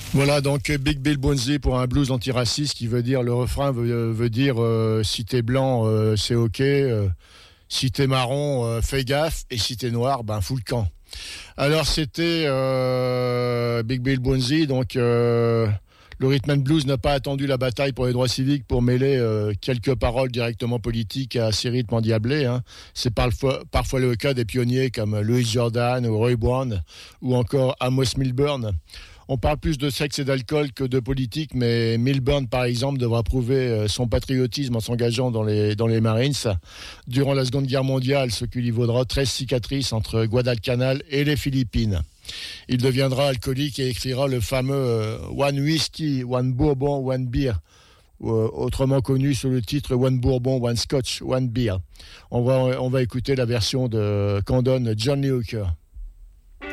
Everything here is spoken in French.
Voilà, donc Big Bill Bonzi pour un blues antiraciste qui veut dire, le refrain veut dire si t'es blanc, c'est ok, si t'es marron, fais gaffe, et si t'es noir, ben fous le camp. Alors c'était Big Bill Bonzi, donc le rhythm and blues n'a pas attendu la bataille pour les droits civiques pour mêler quelques paroles directement politiques à ces rythmes endiablés. Hein. C'est parfois le cas des pionniers comme Louis Jordan ou Roy Brown ou encore Amos Milburn. On parle plus de sexe et d'alcool que de politique, mais Milburn, par exemple, devra prouver son patriotisme en s'engageant dans les Marines durant la Seconde Guerre mondiale, ce qui lui vaudra 13 cicatrices entre Guadalcanal et les Philippines. Il deviendra alcoolique et écrira le fameux One Whiskey, One Bourbon, One Beer, autrement connu sous le titre One Bourbon, One Scotch, One Beer. On va écouter la version qu'en donne John Lee Hooker.